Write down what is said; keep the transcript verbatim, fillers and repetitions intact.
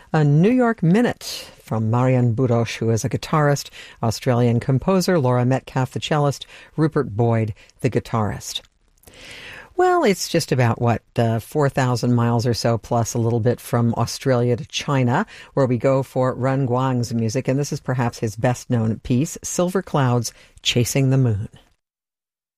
A New York Minute from Marian Burosh, who is a guitarist, Australian composer, Laura Metcalf, the cellist, Rupert Boyd, the guitarist. Well, it's just about, what, uh, four thousand miles or so, plus a little bit from Australia to China, where we go for Ren Guang's music, and this is perhaps his best-known piece, Silver Clouds Chasing the Moon.